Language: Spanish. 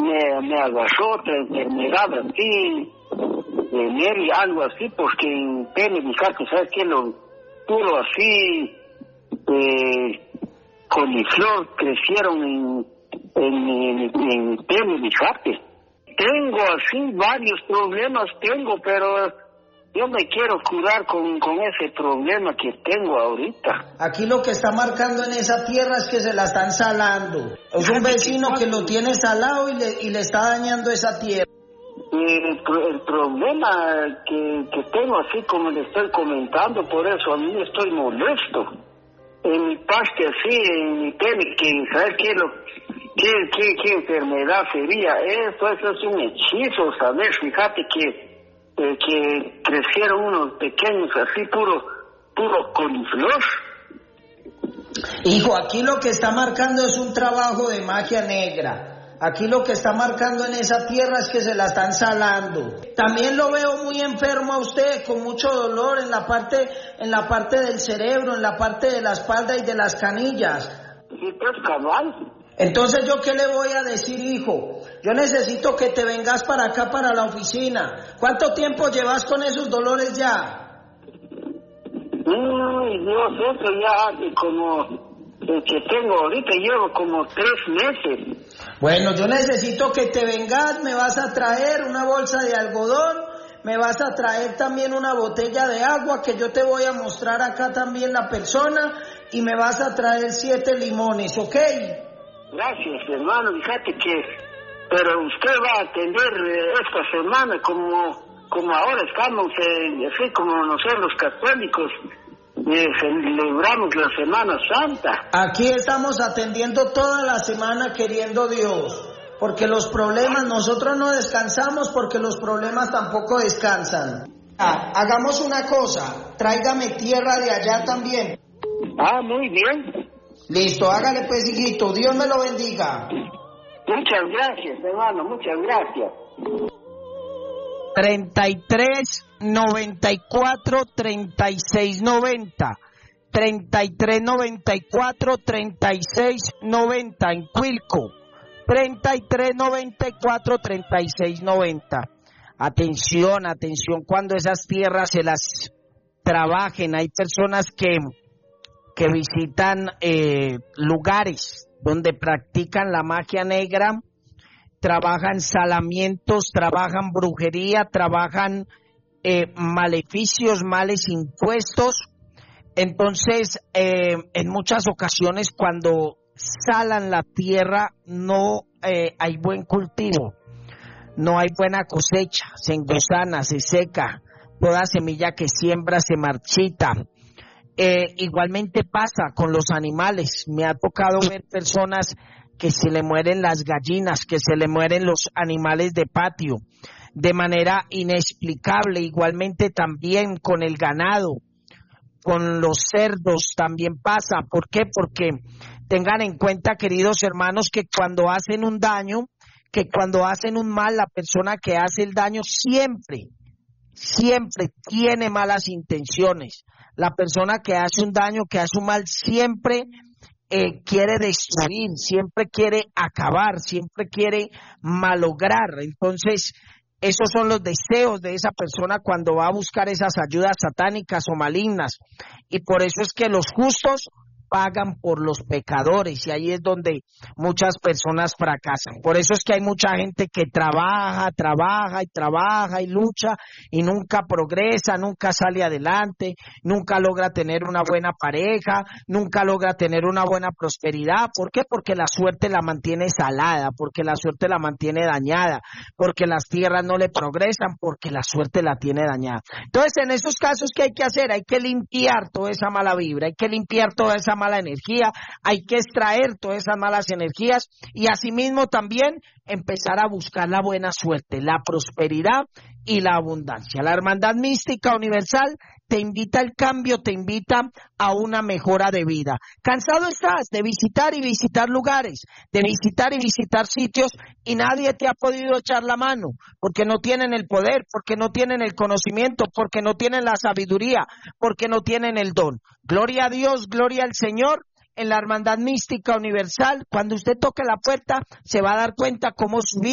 me agarró otra enfermedad así, algo así, porque en Penedicato, ¿sabes qué? Lo puro así, coliflor crecieron en Penedicato. Tengo así varios problemas, pero yo me quiero curar con ese problema que tengo ahorita. Aquí lo que está marcando en esa tierra es que se la están salando. Es un vecino que lo tiene salado y le está dañando esa tierra. El problema que tengo, así como le estoy comentando, por eso a mí estoy molesto. En mi paste así, en mi pene, que ¿sabes qué? ¿Qué enfermedad sería? Eso es un hechizo, ¿sabes? Fíjate que crecieron unos pequeños así, puro coliflor. Hijo, aquí lo que está marcando es un trabajo de magia negra. Aquí lo que está marcando en esa tierra es que se la están salando. También lo veo muy enfermo a usted, con mucho dolor en la parte del cerebro, en la parte de la espalda y de las canillas. Sí, pues cabal. Entonces, ¿yo qué le voy a decir, hijo? Yo necesito que te vengas para acá, para la oficina. ¿Cuánto tiempo llevas con esos dolores ya? Ay, Dios, eso ya como el que tengo ahorita llevo como 3 meses. Bueno, yo necesito que te vengas, me vas a traer una bolsa de algodón, me vas a traer también una botella de agua que yo te voy a mostrar acá también la persona y me vas a traer 7 limones, ¿ok? Gracias, hermano, fíjate pero usted va a atender esta semana como ahora estamos, así como nosotros los católicos, celebramos la Semana Santa. Aquí estamos atendiendo toda la semana queriendo Dios, porque los problemas, nosotros no descansamos porque los problemas tampoco descansan. Hagamos una cosa, tráigame tierra de allá también. Muy bien. Listo, hágale pues, hijito, Dios me lo bendiga. Muchas gracias, hermano, muchas gracias. 33 94 36 90 33 94 36 90 en Cuilco, 33 94 36 90. Atención cuando esas tierras se las trabajen. Hay personas que visitan lugares donde practican la magia negra, trabajan salamientos, trabajan brujería, trabajan maleficios, males impuestos. Entonces, en muchas ocasiones cuando salan la tierra no hay buen cultivo, no hay buena cosecha, se engusana, se seca, toda semilla que siembra se marchita. Igualmente pasa con los animales. Me ha tocado ver personas que se le mueren las gallinas, que se le mueren los animales de patio de manera inexplicable. Igualmente también con el ganado, con los cerdos también pasa. ¿Por qué? Porque tengan en cuenta, queridos hermanos, que cuando hacen un daño, que cuando hacen un mal, la persona que hace el daño siempre tiene malas intenciones. La persona que hace un daño, que hace un mal, siempre quiere destruir, siempre quiere acabar, siempre quiere malograr. Entonces, esos son los deseos de esa persona cuando va a buscar esas ayudas satánicas o malignas. Y por eso es que los justos pagan por los pecadores, y ahí es donde muchas personas fracasan. Por eso es que hay mucha gente que trabaja y lucha y nunca progresa, nunca sale adelante, nunca logra tener una buena pareja, nunca logra tener una buena prosperidad. ¿Por qué? Porque la suerte la mantiene salada, porque la suerte la mantiene dañada, porque las tierras no le progresan, porque la suerte la tiene dañada. Entonces, en esos casos, ¿qué hay que hacer? Hay que limpiar toda esa mala vibra, hay que limpiar toda esa mala energía, hay que extraer todas esas malas energías y asimismo también empezar a buscar la buena suerte, la prosperidad y la abundancia. La Hermandad Mística Universal te invita al cambio, te invita a una mejora de vida. ¿Cansado estás de visitar y visitar lugares, de visitar y visitar sitios y nadie te ha podido echar la mano? Porque no tienen el poder, porque no tienen el conocimiento, porque no tienen la sabiduría, porque no tienen el don. Gloria a Dios, gloria al Señor. En la Hermandad Mística Universal, cuando usted toque la puerta, se va a dar cuenta cómo su vida